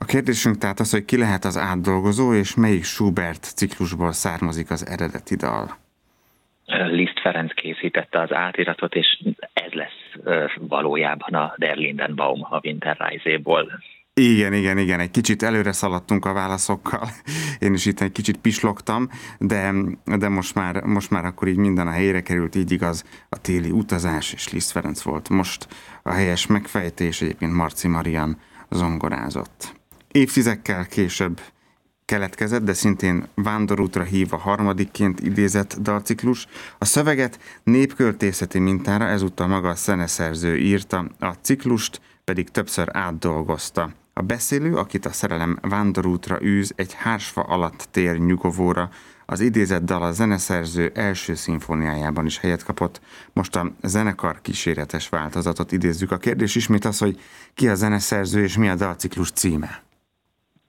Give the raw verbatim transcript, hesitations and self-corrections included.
A kérdésünk tehát az, hogy ki lehet az átdolgozó, és melyik Schubert ciklusból származik az eredeti dal. Liszt Ferenc készítette az átiratot, és ez lesz valójában a Der Lindenbaum a Winterreise-ból. Igen, igen, igen, egy kicsit előre szaladtunk a válaszokkal. Én is itt egy kicsit pislogtam, de, de most, már, most már akkor így minden a helyére került, így igaz, a téli utazás, és Liszt Ferenc volt most a helyes megfejtés, egyébként Marci Marian zongorázott. Évtizedekkel később keletkezett, de szintén vándorútra hív a harmadikként idézett dalciklus. A szöveget népköltészeti mintára ezúttal maga a zeneszerző írta, a ciklust pedig többször átdolgozta. A beszélő, akit a szerelem vándorútra űz, egy hársfa alatt tér nyugovóra, az idézett dal a zeneszerző első szimfóniájában is helyet kapott. Most a zenekar kíséretes változatot idézzük. A kérdés ismét az, hogy ki a zeneszerző és mi a dalciklus címe.